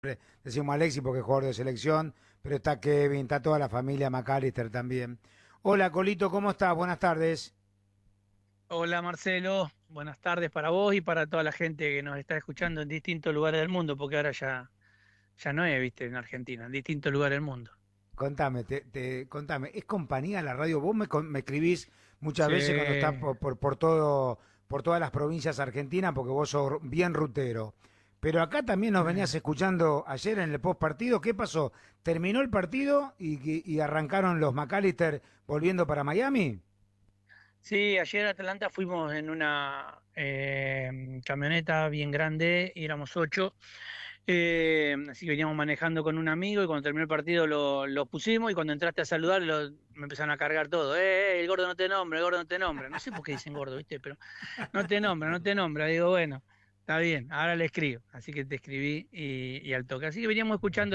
decimos Alexis porque es jugador de selección, pero está Kevin, está toda la familia McAllister también. Hola Colito, ¿cómo estás? Buenas tardes. Hola Marcelo, buenas tardes para vos y para toda la gente que nos está escuchando en distintos lugares del mundo, porque ahora ya no es, viste, en Argentina, en distintos lugares del mundo. Contame, contame, ¿es compañía la radio? Vos me escribís muchas Sí, veces cuando estás por todo, por todas las provincias argentinas, porque vos sos bien rutero. Pero acá también nos venías eh, escuchando ayer en el post partido. ¿Qué pasó? ¿Terminó el partido y arrancaron los McAllister volviendo para Miami? sí, ayer a Atlanta fuimos en una camioneta bien grande, y éramos 8, así que veníamos manejando con un amigo y cuando terminó el partido lo pusimos y cuando entraste a saludar me empezaron a cargar todo. El gordo no te nombra, el gordo no te nombra. No sé por qué dicen gordo, viste, pero no te nombra, no te nombra. Digo, bueno, está bien, ahora le escribo. Así que te escribí y al toque. Así que veníamos escuchando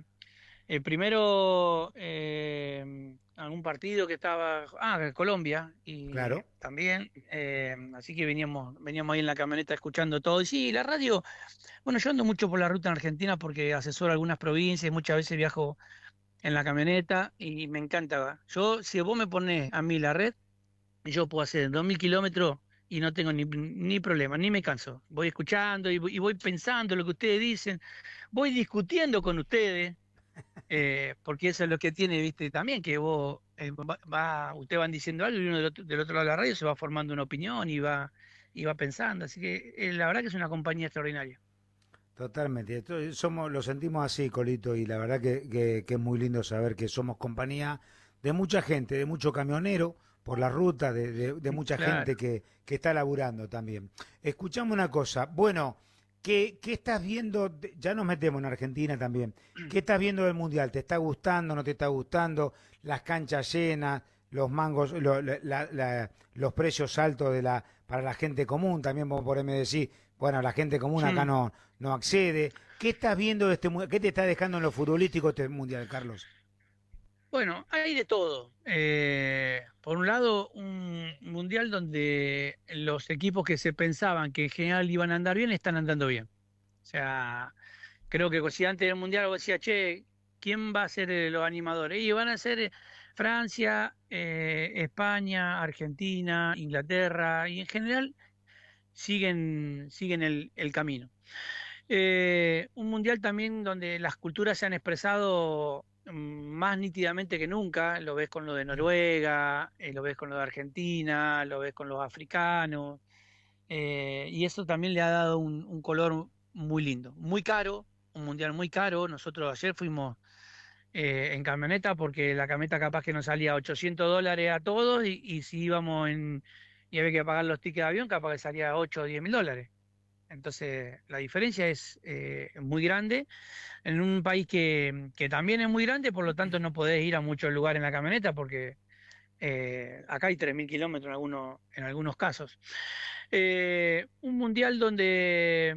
primero algún partido que estaba, Colombia, y Claro. también, así que veníamos ahí en la camioneta escuchando todo. Y sí, la radio, bueno, yo ando mucho por la ruta en Argentina porque asesoro algunas provincias y muchas veces viajo en la camioneta y me encanta. Yo, si vos me ponés a mí la red, yo puedo hacer 2000 kilómetros y no tengo ni problema, ni me canso. Voy escuchando y voy pensando lo que ustedes dicen, voy discutiendo con ustedes, porque eso es lo que tiene, viste, también, que vos, ustedes van diciendo algo y uno del otro lado de la radio se va formando una opinión y va pensando. Así que la verdad que es una compañía extraordinaria. Totalmente, somos, lo sentimos así, Colito, y la verdad que es muy lindo saber que somos compañía de mucha gente, de mucho camionero por la ruta, de mucha gente Claro. que está laburando también. Escuchame una cosa, bueno, ¿qué estás viendo? Ya nos metemos en Argentina también. ¿Qué estás viendo del Mundial? ¿Te está gustando, no te está gustando? Las canchas llenas, los mangos, los precios altos para la gente común, también vos por ahí me decís, bueno, la gente común acá Mm. no accede. ¿Qué estás viendo de qué te está dejando en lo futbolístico este mundial, Carlos? Bueno, hay de todo. Por un lado, un mundial donde los equipos que se pensaban que en general iban a andar bien, están andando bien. O sea, creo que si antes del mundial vos decías, che, ¿quién va a ser los animadores? Y van a ser Francia, España, Argentina, Inglaterra, y en general siguen el camino. Un mundial también donde las culturas se han expresado más nítidamente que nunca. Lo ves con lo de Noruega, lo ves con lo de Argentina, lo ves con los africanos, y eso también le ha dado un color muy lindo, muy caro, un mundial muy caro. Nosotros ayer fuimos en camioneta porque la camioneta capaz que nos salía $800 a todos, y si íbamos y había que pagar los tickets de avión, capaz que salía 8 o 10 mil dólares. Entonces, la diferencia es muy grande en un país que también es muy grande, por lo tanto no podés ir a muchos lugares en la camioneta porque acá hay 3000 kilómetros en algunos casos. Un mundial donde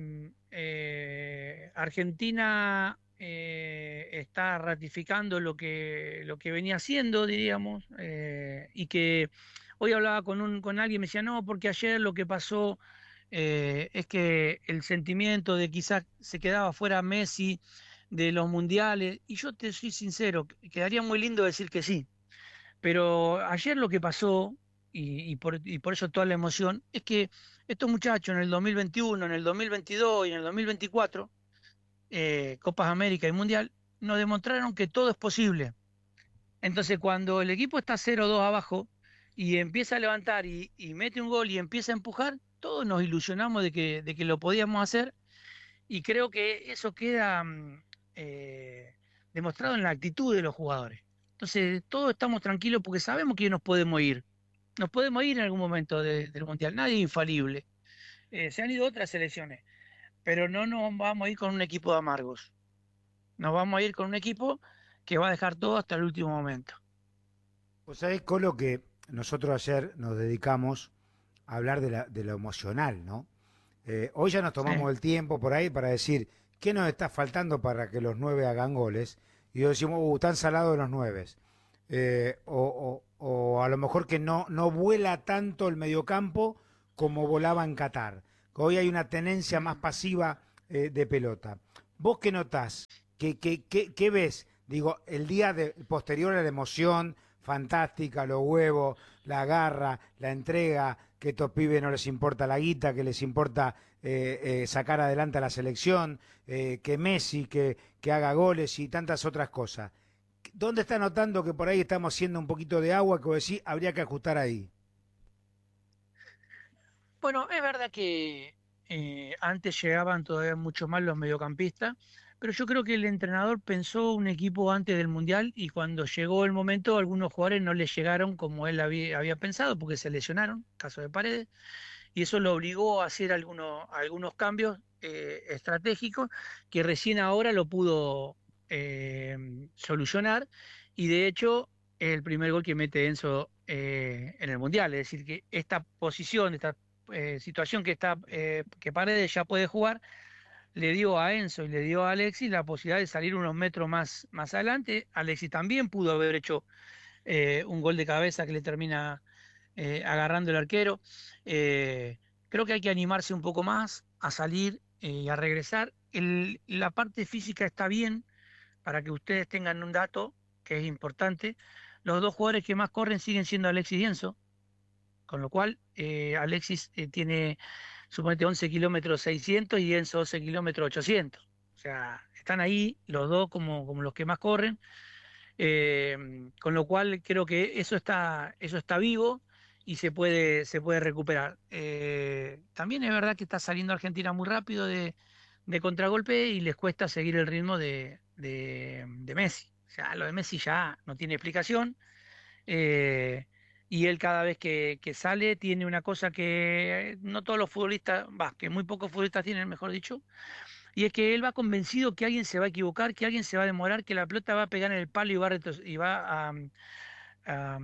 Argentina está ratificando lo que venía haciendo, diríamos, y que hoy hablaba con alguien y me decía, no, porque ayer lo que pasó es que el sentimiento de quizás se quedaba fuera Messi de los mundiales, y yo te soy sincero, quedaría muy lindo decir que sí, pero ayer lo que pasó, y por eso toda la emoción, es que estos muchachos en el 2021, en el 2022 y en el 2024, Copas América y Mundial, nos demostraron que todo es posible. Entonces, cuando el equipo está 0-2 abajo y empieza a levantar y mete un gol y empieza a empujar, todos nos ilusionamos de que lo podíamos hacer, y creo que eso queda demostrado en la actitud de los jugadores. Entonces, todos estamos tranquilos porque sabemos que nos podemos ir. Nos podemos ir en algún momento del Mundial. Nadie es infalible. Se han ido otras selecciones, pero no nos vamos a ir con un equipo de amargos. Nos vamos a ir con un equipo que va a dejar todo hasta el último momento. Vos sabés, Colo, que nosotros ayer nos dedicamos a hablar de lo emocional, ¿no? Hoy ya nos tomamos Sí. el tiempo por ahí para decir qué nos está faltando para que los nueve hagan goles. Y hoy decimos, están salados los nueve. O a lo mejor que no vuela tanto el mediocampo como volaba en Qatar. Que hoy hay una tenencia más Mm. pasiva de pelota. ¿Vos qué notás? ¿Qué ves? Digo, el día posterior a la emoción fantástica, los huevos, la garra, la entrega, que a estos pibes no les importa la guita, que les importa sacar adelante a la selección, que Messi, que haga goles y tantas otras cosas. ¿Dónde está notando que por ahí estamos haciendo un poquito de agua que vos decís, habría que ajustar ahí? Bueno, es verdad que antes llegaban todavía mucho más los mediocampistas, pero yo creo que el entrenador pensó un equipo antes del Mundial y cuando llegó el momento algunos jugadores no le llegaron como él había pensado porque se lesionaron, caso de Paredes, y eso lo obligó a hacer algunos cambios estratégicos que recién ahora lo pudo solucionar y de hecho es el primer gol que mete Enzo en el Mundial, es decir, que esta posición, esta situación que Paredes ya puede jugar, le dio a Enzo y le dio a Alexis la posibilidad de salir unos metros más adelante. Alexis también pudo haber hecho un gol de cabeza que le termina agarrando el arquero. Eh, Creo que hay que animarse un poco más a salir y a regresar. La parte física está bien, para que ustedes tengan un dato que es importante. Los dos jugadores que más corren siguen siendo Alexis y Enzo, con lo cual Alexis tiene, suponete, 11 kilómetros 600 y Enzo 12 kilómetros 800. O sea, están ahí los dos como los que más corren. Con lo cual creo que eso está vivo y se puede recuperar. También es verdad que está saliendo Argentina muy rápido de contragolpe y les cuesta seguir el ritmo de Messi. O sea, lo de Messi ya no tiene explicación. eh, y él cada vez que sale tiene una cosa que no todos los futbolistas, que muy pocos futbolistas tienen, mejor dicho, y es que él va convencido que alguien se va a equivocar, que alguien se va a demorar, que la pelota va a pegar en el palo y va a,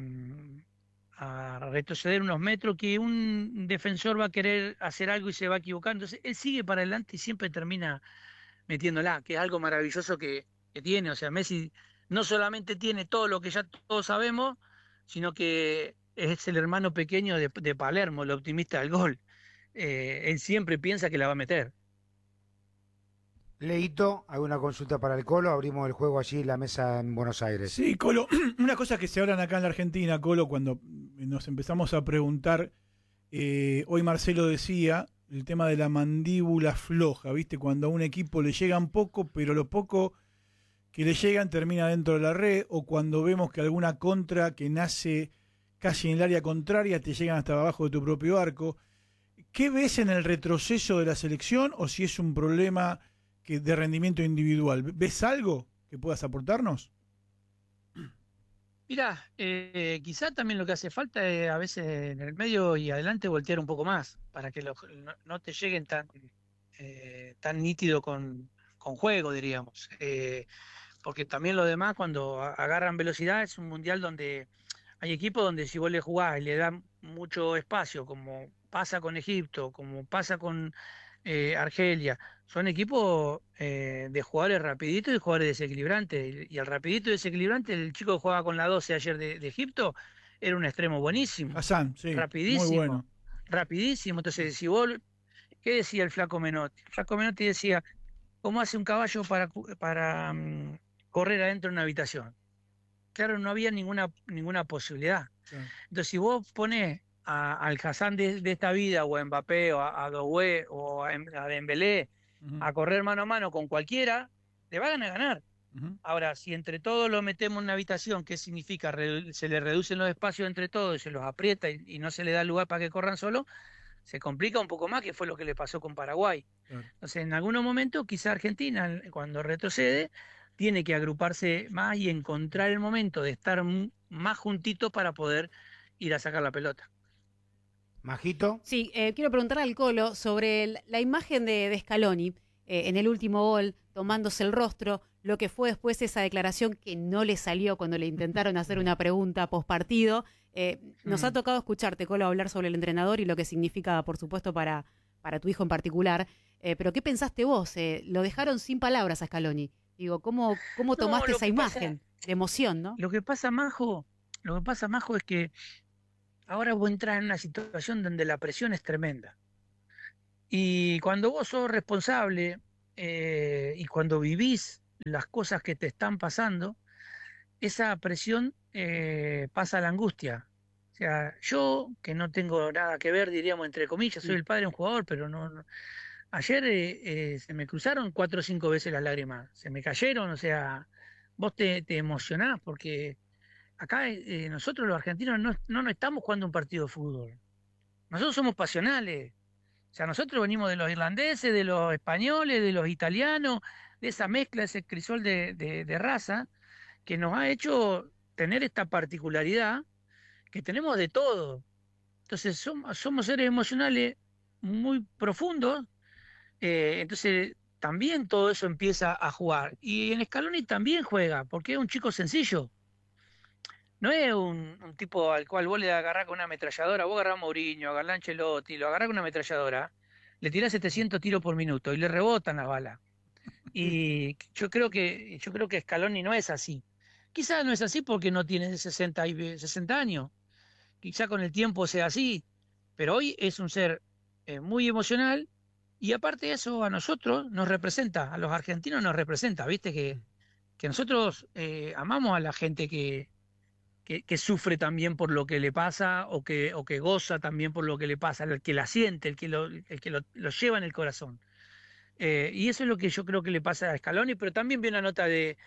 a retroceder unos metros, que un defensor va a querer hacer algo y se va a equivocar. Entonces él sigue para adelante y siempre termina metiéndola, que es algo maravilloso que tiene. O sea, Messi no solamente tiene todo lo que ya todos sabemos, sino que es el hermano pequeño de Palermo, el optimista del gol. Él siempre piensa que la va a meter. Leito, ¿alguna consulta para el Colo? Abrimos el juego allí, la mesa en Buenos Aires. Sí, Colo, una cosa que se hablan acá en la Argentina, Colo, cuando nos empezamos a preguntar, hoy Marcelo decía, el tema de la mandíbula floja, ¿viste? Cuando a un equipo le llegan poco, pero lo poco que le llegan termina dentro de la red, o cuando vemos que alguna contra que nace casi en el área contraria te llegan hasta abajo de tu propio arco. ¿Qué ves en el retroceso de la selección o si es un problema de rendimiento individual? ¿Ves algo que puedas aportarnos? Mirá, quizá también lo que hace falta es a veces en el medio y adelante voltear un poco más para que no te lleguen tan nítido con juego, diríamos. Porque también lo demás, cuando agarran velocidad, es un mundial donde hay equipos donde si vos le jugás y le das mucho espacio, como pasa con Egipto, como pasa con Argelia, son equipos de jugadores rapiditos y jugadores desequilibrantes. Y al rapidito y desequilibrante, el chico que jugaba con la 12 ayer de Egipto, era un extremo buenísimo, Hassan, sí, muy rapidísimo, bueno. rapidísimo. Entonces, si vos, ¿qué decía el Flaco Menotti? El Flaco Menotti decía, ¿cómo hace un caballo para correr adentro de una habitación? Claro, no había ninguna posibilidad. Claro. Entonces, si vos pones al Hassan de esta vida, o a Mbappé, o a Doué, a Dembélé, Uh-huh, a correr mano a mano con cualquiera, le van a ganar. uh-huh. Ahora, si entre todos lo metemos en una habitación, ¿qué significa? Se le reducen los espacios entre todos, se los aprieta y no se le da lugar para que corran solo, se complica un poco más, que fue lo que le pasó con Paraguay. Claro. Entonces, en algunos momentos, quizá Argentina, cuando retrocede, tiene que agruparse más y encontrar el momento de estar más juntitos para poder ir a sacar la pelota. Majito, Sí, quiero preguntarle al Colo sobre la imagen de Scaloni en el último gol, tomándose el rostro, lo que fue después esa declaración que no le salió cuando le intentaron hacer una pregunta post partido. Nos ha tocado escucharte, Colo, hablar sobre el entrenador y lo que significa, por supuesto, para tu hijo en particular. Pero ¿qué pensaste vos? Lo dejaron sin palabras a Scaloni. Digo, ¿cómo No, tomaste esa imagen de emoción, no? Lo que pasa, Majo, es que ahora vos entras en una situación donde la presión es tremenda. Y cuando vos sos responsable y cuando vivís las cosas que te están pasando, esa presión pasa a la angustia. O sea, yo, que no tengo nada que ver, diríamos, entre comillas, soy el padre de un jugador, pero no. Ayer se me cruzaron 4 o 5 veces las lágrimas, se me cayeron, o sea, vos te emocionás porque acá nosotros los argentinos no estamos jugando un partido de fútbol, nosotros somos pasionales, o sea, nosotros venimos de los irlandeses, de los españoles, de los italianos, de esa mezcla, ese crisol de raza que nos ha hecho tener esta particularidad que tenemos de todo. Entonces somos seres emocionales muy profundos. Entonces también todo eso empieza a jugar. Y en Scaloni también juega, porque es un chico sencillo. No es un tipo al cual vos le agarrás con una ametralladora, vos agarrás a Mourinho, agarrás a Ancelotti, lo agarrás con una ametralladora, le tirás 700 tiros por minuto y le rebotan las balas. Y yo creo que Scaloni no es así. Quizás no es así porque no tiene 60 años. Quizá con el tiempo sea así, pero hoy es un ser muy emocional y aparte de eso a nosotros nos representa, a los argentinos nos representa, viste que nosotros amamos a la gente que sufre también por lo que le pasa o que goza también por lo que le pasa, el que la siente, el que lo lleva en el corazón. Y eso es lo que yo creo que le pasa a Scaloni, pero también vi una nota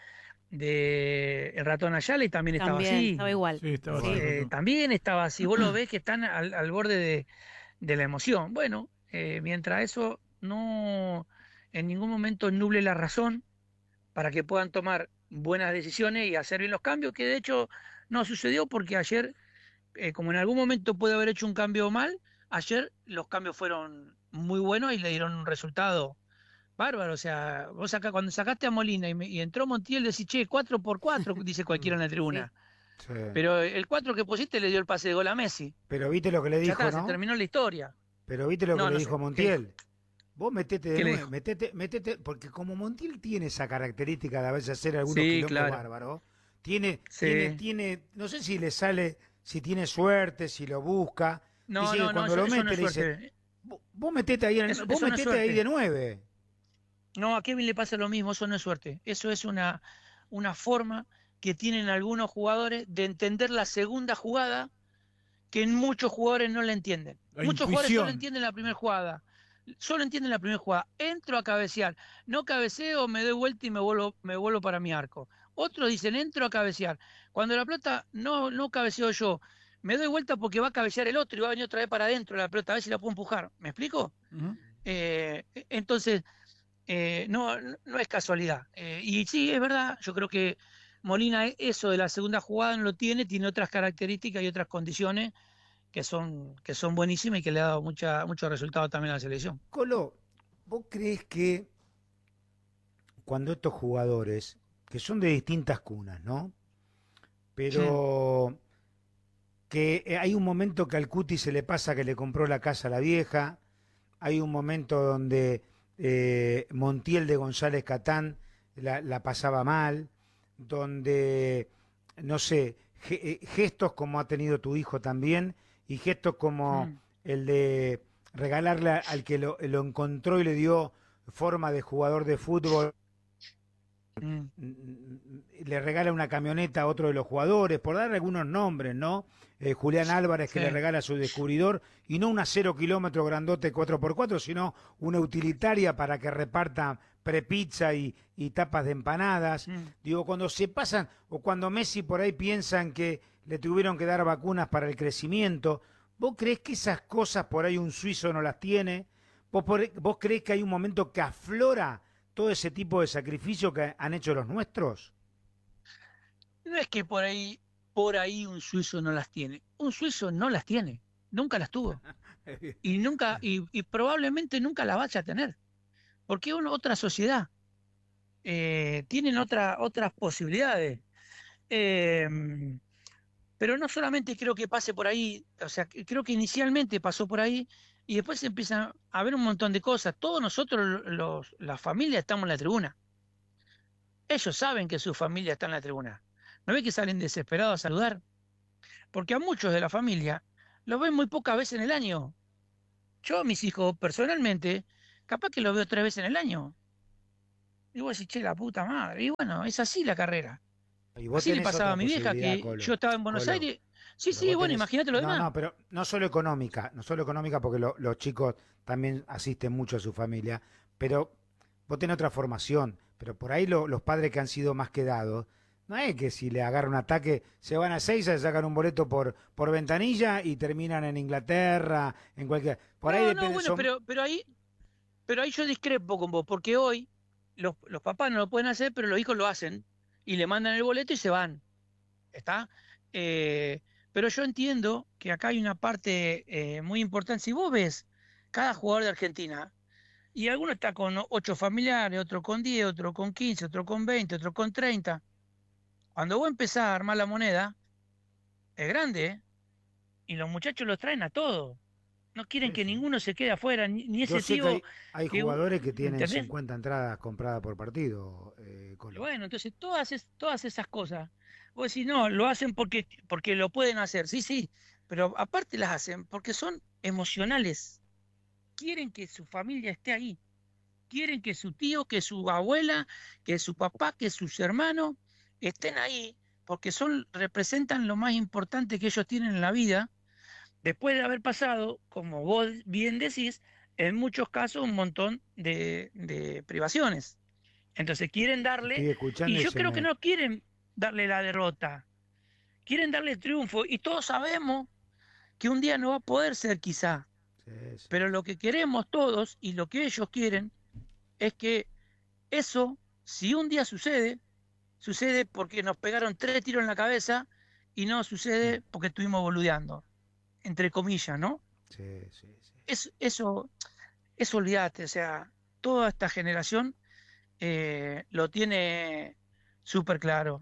de El Ratón Ayala y también estaba También, así. estaba igual. Sí, estaba Sí. así. También estaba así. Vos lo ves que están al borde de la emoción. Bueno, mientras eso no en ningún momento nuble la razón para que puedan tomar buenas decisiones y hacer bien los cambios, que de hecho no sucedió porque ayer, como en algún momento puede haber hecho un cambio mal, ayer los cambios fueron muy buenos y le dieron un resultado bárbaro. O sea, vos cuando sacaste a Molina y entró Montiel, decís, che, 4x4, dice cualquiera en la tribuna. Sí. Pero el 4 que pusiste le dio el pase de gol a Messi. Pero viste lo que le Ya dijo, está, se ¿no? terminó la historia. Pero viste lo que No, le no dijo sé. Montiel. Vos metete de ¿Qué le nuevo, dijo? metete, porque como Montiel tiene esa característica de a veces hacer algunos Sí, quilombos claro. bárbaros, tiene, Sí. no sé si le sale, si tiene suerte, si lo busca, No, dice que no, no, cuando eso, lo eso no mete es le dice, suerte. vos metete ahí, vos Eso no es metete ahí de suerte. 9. No, a Kevin le pasa lo mismo, eso no es suerte. Eso es una forma que tienen algunos jugadores de entender la segunda jugada que en muchos jugadores no la entienden. La Muchos jugadores solo intuición. entienden la primera jugada. Solo entienden la primera jugada. Entro a cabecear. No cabeceo, me doy vuelta y me vuelvo para mi arco. Otros dicen, entro a cabecear. Cuando la pelota no cabeceo yo, me doy vuelta porque va a cabecear el otro y va a venir otra vez para adentro la pelota, a ver si la puedo empujar. ¿Me explico? Ujú. Entonces, no es casualidad. Y sí, es verdad, yo creo que Molina eso de la segunda jugada no lo tiene otras características y otras condiciones que son buenísimas y que le ha dado muchos resultados también a la selección. Colo, ¿vos crees que cuando estos jugadores, que son de distintas cunas, ¿no? Sí, Pero que hay un momento que al Cuti se le pasa que le compró la casa a la vieja, hay un momento donde Montiel de González Catán la pasaba mal, donde, no sé, gestos como ha tenido tu hijo también, y gestos como mm, el de regalarle al que lo encontró y le dio forma de jugador de fútbol, mm, le regala una camioneta a otro de los jugadores, por dar algunos nombres, ¿no? Julián Álvarez que sí, le regala su descubridor, y no una 0 kilómetro grandote 4x4, sino una utilitaria para que reparta prepizza y tapas de empanadas. mm. Digo, cuando se pasan, o cuando Messi por ahí piensan que le tuvieron que dar vacunas para el crecimiento, ¿vos creés que esas cosas por ahí un suizo no las tiene? ¿Vos creés que hay un momento que aflora todo ese tipo de sacrificio que han hecho los nuestros? No es que por ahí un suizo no las tiene. Un suizo no las tiene, nunca las tuvo. Y probablemente nunca las vaya a tener. Porque es otra sociedad. Tienen otras posibilidades. Eh, Pero no solamente creo que pase por ahí, o sea, creo que inicialmente pasó por ahí y después empieza a haber un montón de cosas. Todos nosotros, la familia, estamos en la tribuna. Ellos saben que su familia está en la tribuna. ¿No ve que salen desesperados a saludar? Porque a muchos de la familia los ven muy pocas veces en el año. Yo a mis hijos, personalmente, capaz que los veo 3 veces en el año. Y vos decís, che, la puta madre. Y bueno, es así la carrera. Y vos Así le tenés pasaba otra a mi vieja, posibilidad, que Colo. yo estaba en Buenos Colo. Aires. Sí, Pero sí, vos bueno, tenés- imagínate lo demás. No, pero no solo económica porque los chicos también asisten mucho a su familia, pero vos tenés otra formación, pero por ahí los padres que han sido más quedados, no es que si le agarra un ataque, se van a Seiza, se sacan un boleto por ventanilla y terminan en Inglaterra, en cualquier... Por ahí No, depende, bueno, son- pero ahí yo discrepo con vos, porque hoy los papás no lo pueden hacer, pero los hijos lo hacen y le mandan el boleto y se van. ¿Está? Pero yo entiendo que acá hay una parte muy importante. Si vos ves cada jugador de Argentina, y alguno está con 8 familiares, otro con 10, otro con 15, otro con 20, otro con 30. Cuando vos empezás a armar la moneda, es grande, ¿eh? Y los muchachos los traen a todos. No quieren Sí, que sí. ninguno se quede afuera, ni Yo ese sé que tío hay que, jugadores que tienen ¿entendés? 50 entradas compradas por partido, Y Colo. bueno, entonces todas esas cosas, vos decís, no, lo hacen porque lo pueden hacer, sí, sí, pero aparte las hacen porque son emocionales. Quieren que su familia esté ahí, quieren que su tío, que su abuela, que su papá, que sus hermanos estén ahí, porque representan lo más importante que ellos tienen en la vida, después de haber pasado, como vos bien decís, en muchos casos un montón de privaciones. Entonces quieren darle, Estoy y escuchando y yo se creo que me... no quieren darle la derrota, quieren darle el triunfo, y todos sabemos que un día no va a poder ser quizá, Sí, sí. pero lo que queremos todos y lo que ellos quieren es que eso, si un día sucede porque nos pegaron 3 tiros en la cabeza y no sucede porque estuvimos boludeando, entre comillas, ¿no? Sí, sí, sí. Eso olvídate, o sea, toda esta generación lo tiene súper claro,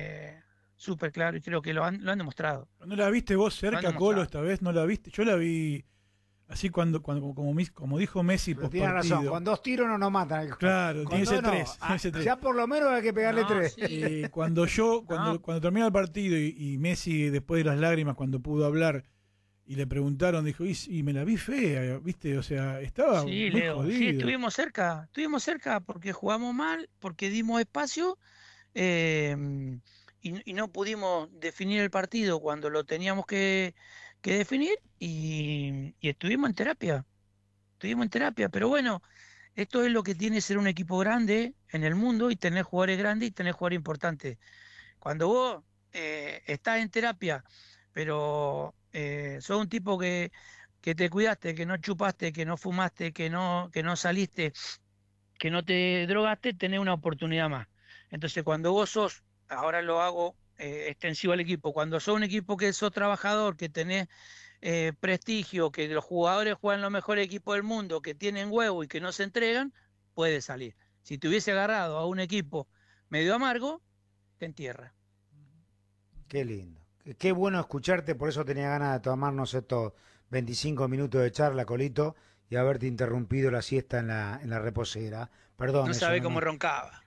y creo que lo han demostrado. ¿No la viste vos Lo han cerca, demostrado. Colo, esta vez? ¿No la viste? Yo la vi así como dijo Messi Pero post tiene razón, partido. con 2 tiros no nos matan. Claro, Con tiene ese dos no. 3. Ya por lo menos hay que pegarle No, 3. sí. Cuando No. termina el partido y Messi, después de las lágrimas, cuando pudo hablar y le preguntaron, dijo, y me la vi fea, ¿viste? O sea, estaba Sí, muy Leo, sí, jodido. estuvimos cerca porque jugamos mal, porque dimos espacio eh, y no pudimos definir el partido cuando lo teníamos que definir y estuvimos en terapia, pero bueno, esto es lo que tiene ser un equipo grande en el mundo y tener jugadores grandes y tener jugadores importantes. Cuando vos estás en terapia, pero sos un tipo que te cuidaste, que no chupaste, que no fumaste, que no saliste, que no te drogaste, tenés una oportunidad más. Entonces, cuando vos sos, ahora lo hago extensivo al equipo, cuando sos un equipo que sos trabajador, que tenés prestigio, que los jugadores juegan los mejores equipos del mundo, que tienen huevo y que no se entregan, puede salir. Si te hubiese agarrado a un equipo medio amargo, te entierra. Qué lindo. Qué bueno escucharte, por eso tenía ganas de tomarnos estos 25 minutos de charla, Colito, y haberte interrumpido la siesta en la reposera. Perdón. No eso sabe no cómo me- roncaba.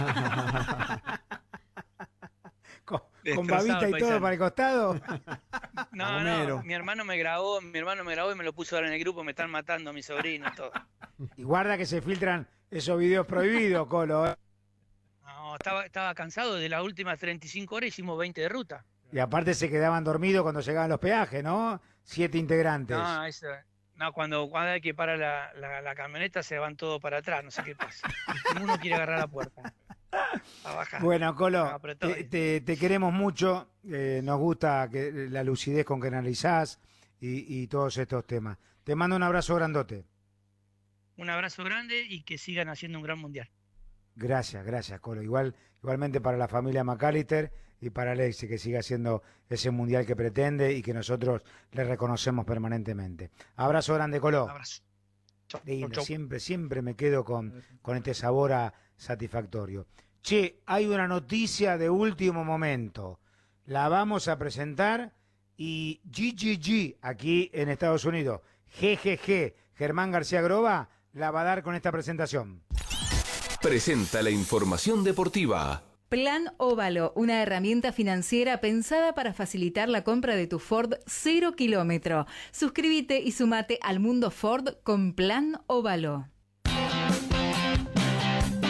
con Destrozado babita el y todo paisano. para el costado. No, Homero. mi hermano me grabó y me lo puso ahora en el grupo, me están matando a mi sobrino, todo. Y guarda que se filtran esos videos prohibidos, Colo. No, estaba cansado de las últimas 35 horas, hicimos 20 de ruta. Y aparte se quedaban dormidos cuando llegaban los peajes, ¿no? 7 integrantes. No, cuando hay que parar la camioneta se van todos para atrás, no sé qué pasa. Ninguno quiere agarrar la puerta. A bajar. Bueno, Colo, No, pero todo te queremos mucho. Nos gusta la lucidez con que analizás y todos estos temas. Te mando un abrazo grandote. Un abrazo grande y que sigan haciendo un gran mundial. Gracias, Colo. Igualmente para la familia McAllister y para Alexi, que siga haciendo ese mundial que pretende y que nosotros le reconocemos permanentemente. Abrazo grande, Colo. Un abrazo. Chau, Lindo, chau. siempre me quedo con este sabor a satisfactorio. Che, hay una noticia de último momento. La vamos a presentar y GGG aquí en Estados Unidos. GGG, Germán García Groba, la va a dar con esta presentación. Presenta la información deportiva. Plan Óvalo, una herramienta financiera pensada para facilitar la compra de tu Ford 0 kilómetro. Suscríbete y sumate al mundo Ford con Plan Óvalo.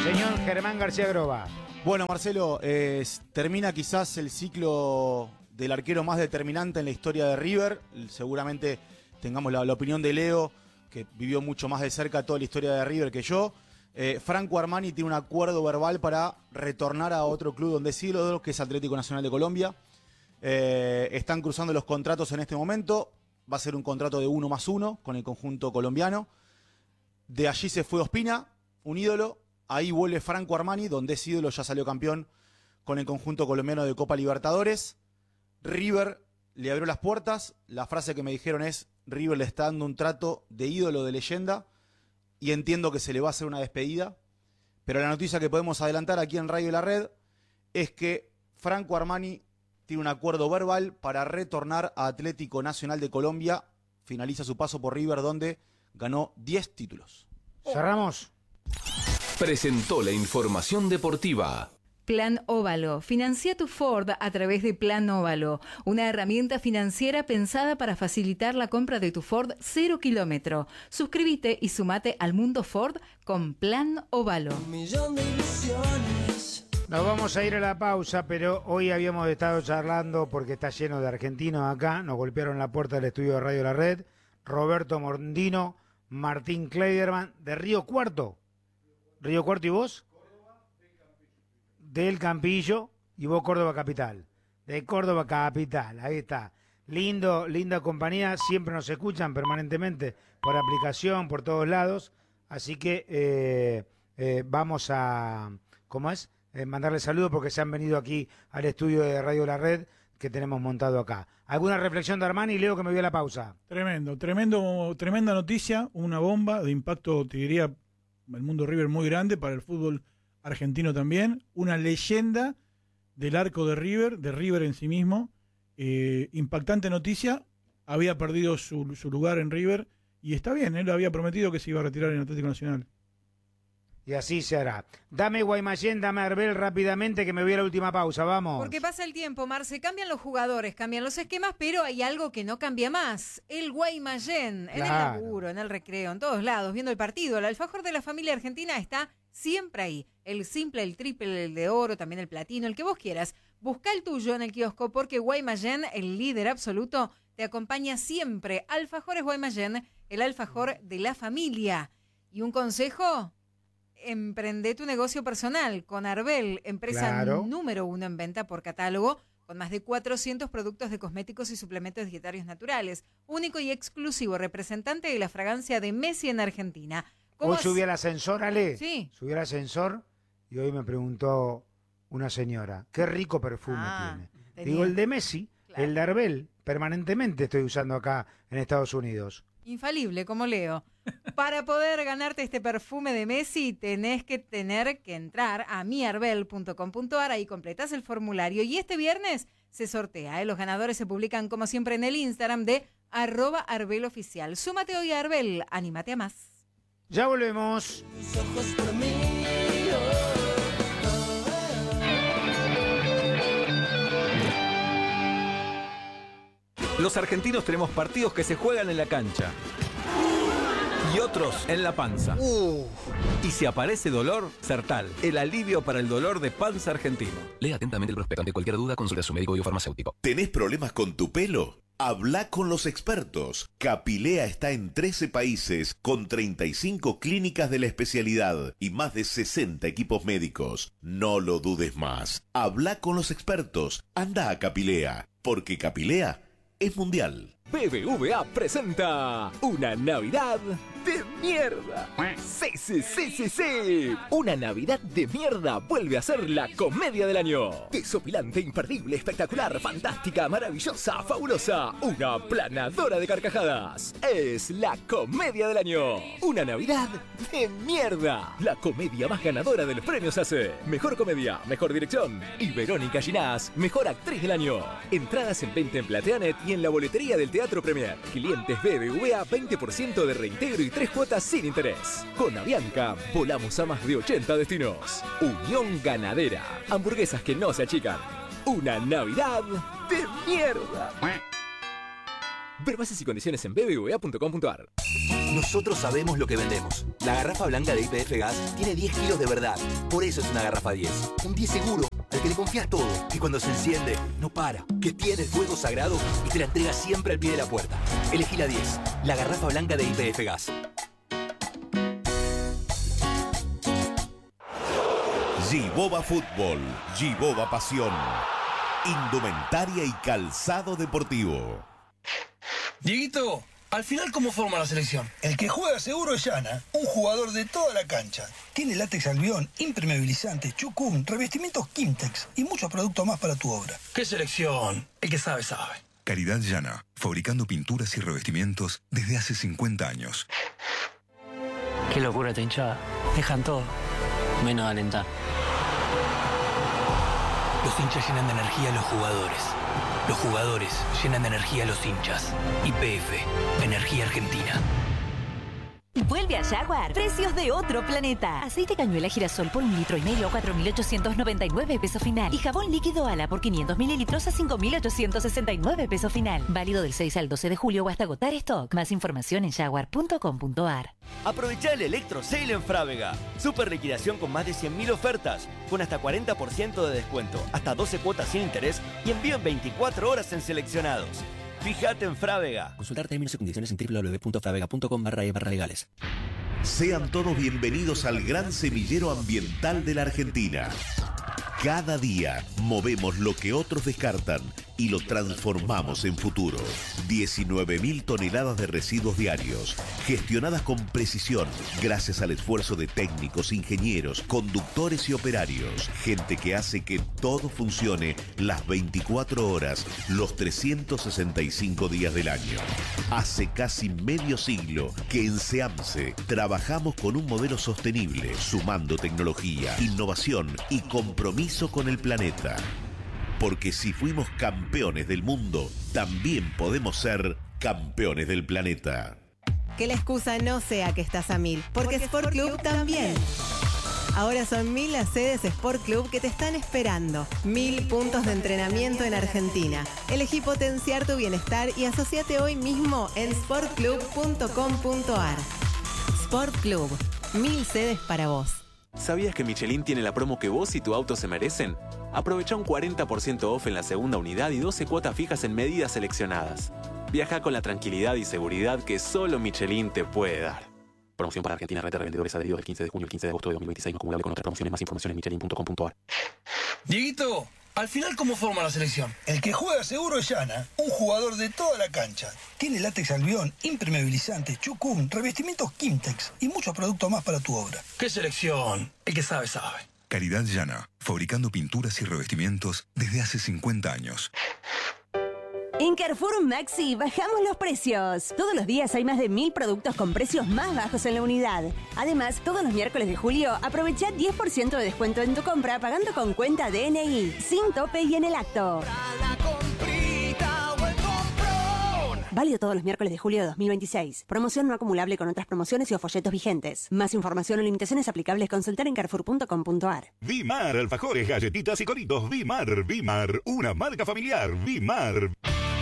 Señor Germán García Groba. Bueno, Marcelo, termina quizás el ciclo del arquero más determinante en la historia de River. Seguramente tengamos la opinión de Leo, que vivió mucho más de cerca toda la historia de River que yo. Franco Armani tiene un acuerdo verbal para retornar a otro club donde es ídolo, que es Atlético Nacional de Colombia. Están cruzando los contratos en este momento. Va a ser un contrato de 1+1 con el conjunto colombiano. De allí se fue Ospina, un ídolo. Ahí vuelve Franco Armani, donde es ídolo, ya salió campeón con el conjunto colombiano de Copa Libertadores. River le abrió las puertas. La frase que me dijeron es: River le está dando un trato de ídolo, de leyenda, y entiendo que se le va a hacer una despedida. Pero la noticia que podemos adelantar aquí en Radio La Red es que Franco Armani tiene un acuerdo verbal para retornar a Atlético Nacional de Colombia. Finaliza su paso por River, donde ganó 10 títulos. Cerramos. Presentó la información deportiva. Plan Óvalo. Financia tu Ford a través de Plan Óvalo, una herramienta financiera pensada para facilitar la compra de tu Ford 0 kilómetro. Suscríbete y sumate al mundo Ford con Plan Óvalo. Nos vamos a ir a la pausa, pero hoy habíamos estado charlando porque está lleno de argentinos acá. Nos golpearon la puerta del estudio de Radio La Red. Roberto Mondino, Martín Kleiderman, de Río Cuarto. ¿Río Cuarto y vos? Del Campillo, y vos Córdoba Capital. De Córdoba Capital, ahí está. Linda compañía, siempre nos escuchan permanentemente por aplicación, por todos lados. Así que vamos a, ¿cómo es? Mandarles saludos porque se han venido aquí al estudio de Radio La Red que tenemos montado acá. ¿Alguna reflexión de Armani? Leo, que me voy a la pausa. Tremenda noticia, una bomba de impacto, te diría, el mundo River muy grande, para el fútbol argentino también, una leyenda del arco de River en sí mismo. Impactante noticia, había perdido su lugar en River y está bien, él había prometido que se iba a retirar en Atlético Nacional. Y así se hará. Dame Guaymallén, dame Arbel rápidamente, que me voy a la última pausa, vamos. Porque pasa el tiempo, Marce, cambian los jugadores, cambian los esquemas, pero hay algo que no cambia más. El Guaymallén, en el laburo, en el recreo, en todos lados, viendo el partido. El alfajor de la familia argentina está siempre ahí. El simple, el triple, el de oro, también el platino, el que vos quieras. Busca el tuyo en el kiosco porque Guaymallén, el líder absoluto, te acompaña siempre. Alfajores Guaymallén, el alfajor de la familia. ¿Y un consejo? Emprende tu negocio personal con Arbel, empresa número 1 en venta por catálogo, con más de 400 productos de cosméticos y suplementos dietarios naturales. Único y exclusivo representante de la fragancia de Messi en Argentina. Hoy subí al ascensor, Ale. Sí. Subí al ascensor y hoy me preguntó una señora, qué rico perfume tiene. Digo, el de Messi, claro. El de Arbel, permanentemente estoy usando acá en Estados Unidos. Infalible, como Leo. Para poder ganarte este perfume de Messi, tenés que entrar a miarbel.com.ar, ahí completás el formulario y este viernes se sortea. Los ganadores se publican como siempre en el Instagram de @ArbelOficial. Súmate hoy a Arbel, anímate a más. Ya volvemos. Los argentinos tenemos partidos que se juegan en la cancha y otros en la panza. Y si aparece dolor, Sertal, el alivio para el dolor de panza argentino. Lea atentamente el prospecto. Ante cualquier duda, consulta a su médico o farmacéutico. ¿Tenés problemas con tu pelo? Habla con los expertos. Capilea está en 13 países, con 35 clínicas de la especialidad y más de 60 equipos médicos. No lo dudes más. Habla con los expertos. Anda a Capilea, porque Capilea es mundial. BBVA presenta una Navidad de mierda. Sí. Una Navidad de mierda vuelve a ser la comedia del año. Desopilante, imperdible, espectacular, fantástica, maravillosa, fabulosa. Una planadora de carcajadas. Es la comedia del año. Una Navidad de mierda. La comedia más ganadora de los premios ACE. Mejor comedia, mejor dirección. Y Verónica Ginás, mejor actriz del año. Entradas en venta en Plateanet y en la boletería del Teatro Premier. Clientes BBVA, 20% de reintegro y 3 cuotas sin interés. Con Avianca, volamos a más de 80 destinos. Unión Ganadera. Hamburguesas que no se achican. Una Navidad de mierda. Ver bases y condiciones en bbva.com.ar. Nosotros sabemos lo que vendemos. La garrafa blanca de YPF Gas tiene 10 kilos de verdad. Por eso es una garrafa 10. Un 10 seguro, al que le confías todo. Que cuando se enciende, no para. Que tiene el fuego sagrado y te la entrega siempre al pie de la puerta. Elegí la 10. La garrafa blanca de YPF Gas. Giboba Fútbol, Giboba Pasión, indumentaria y calzado deportivo. Dieguito, al final, ¿cómo forma la selección? El que juega seguro es Yana, un jugador de toda la cancha. Tiene látex albión, impermeabilizante, chucún, revestimientos Kimtex y muchos productos más para tu obra. ¿Qué selección? El que sabe, sabe. Caridad Yana, fabricando pinturas y revestimientos desde hace 50 años. Qué locura esta hinchada. Dejan todo, menos alentar. Los hinchas llenan de energía a los jugadores. Los jugadores llenan de energía a los hinchas. YPF, Energía Argentina. Vuelve a Jaguar. Precios de otro planeta. Aceite cañuela girasol por 1,5 litros a 4.899 pesos final. Y jabón líquido Ala por 500 mililitros a 5.869 pesos final. Válido del 6 al 12 de julio o hasta agotar stock. Más información en jaguar.com.ar. Aprovecha el Electro Sale en Frávega. Super liquidación con más de 100.000 ofertas, con hasta 40% de descuento, hasta 12 cuotas sin interés y envío en 24 horas en seleccionados. Fíjate en Frávega. Consultar términos y condiciones en www.fravega.com/legales. Sean todos bienvenidos al gran semillero ambiental de la Argentina. Cada día movemos lo que otros descartan y lo transformamos en futuro. 19.000 toneladas de residuos diarios, gestionadas con precisión, gracias al esfuerzo de técnicos, ingenieros, conductores y operarios. Gente que hace que todo funcione las 24 horas, los 365 días del año. Hace casi medio siglo que en SEAMSE trabajamos con un modelo sostenible, sumando tecnología, innovación y compromiso con el planeta. Porque si fuimos campeones del mundo, también podemos ser campeones del planeta. Que la excusa no sea que estás a 1000, porque Sport Club también. Ahora son 1000 las sedes Sport Club que te están esperando. 1000 puntos de entrenamiento en Argentina. Elegí potenciar tu bienestar y asociate hoy mismo en sportclub.com.ar. Sport Club, 1000 sedes para vos. ¿Sabías que Michelin tiene la promo que vos y tu auto se merecen? Aprovecha un 40% off en la segunda unidad y 12 cuotas fijas en medidas seleccionadas. Viaja con la tranquilidad y seguridad que solo Michelin te puede dar. Promoción para Argentina, red de revendedores adheridos del 15 de junio al 15 de agosto de 2026, no acumulable con otras promociones. Más información en michelin.com.ar. Dieguito, al final, ¿cómo forma la selección? El que juega seguro es Yana, un jugador de toda la cancha. Tiene látex albión, impermeabilizante, chucún, revestimientos Kimtex y muchos productos más para tu obra. ¿Qué selección? El que sabe, sabe. Caridad Yana, fabricando pinturas y revestimientos desde hace 50 años. En Carrefour Maxi bajamos los precios. Todos los días hay más de 1000 productos con precios más bajos en la unidad. Además, todos los miércoles de julio aprovecha 10% de descuento en tu compra pagando con cuenta DNI, sin tope y en el acto. Válido todos los miércoles de julio de 2026. Promoción no acumulable con otras promociones y o folletos vigentes. Más información o limitaciones aplicables consultar en carrefour.com.ar. Vimar, alfajores, galletitas y coritos. Vimar, una marca familiar. Vimar.